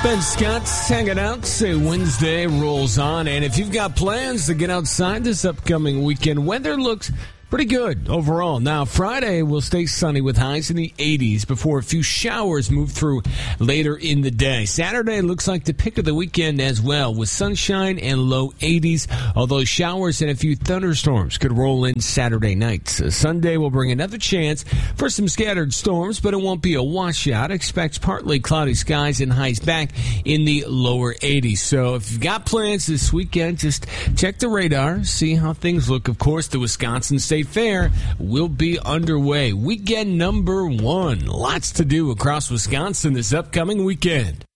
Ben Scott's hanging out. Say Wednesday rolls on, and if you've got plans to get outside this upcoming weekend, weather looks pretty good overall. Now, Friday will stay sunny with highs in the 80s before a few showers move through later in the day. Saturday looks like the pick of the weekend as well, with sunshine and low 80s, although showers and a few thunderstorms could roll in Saturday night. Sunday will bring another chance for some scattered storms, but it won't be a washout. Expect partly cloudy skies and highs back in the lower 80s. So if you've got plans this weekend, just check the radar, see how things look. Of course, the Wisconsin State Fair will be underway. Weekend number 1. Lots to do across Wisconsin this upcoming weekend.